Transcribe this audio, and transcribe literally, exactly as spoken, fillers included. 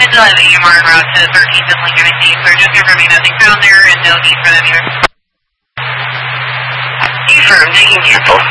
It's eleven E M R en route to thirteenth and Lincoln, I think. So just confirming nothing found there and no need for them either. Confirm, taking cancel.